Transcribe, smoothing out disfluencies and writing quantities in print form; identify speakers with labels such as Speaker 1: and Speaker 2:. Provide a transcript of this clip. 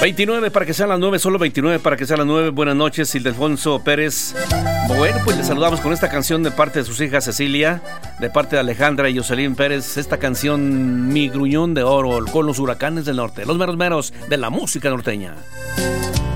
Speaker 1: 29 para que sean las 9, solo 29 para que sean las 9. Buenas noches, Ildefonso Pérez. Bueno, pues le saludamos con esta canción de parte de sus hijas Cecilia, de parte de Alejandra y Jocelyn Pérez. Esta canción, Mi Gruñón de Oro, con los Huracanes del Norte, los meros meros de la música norteña.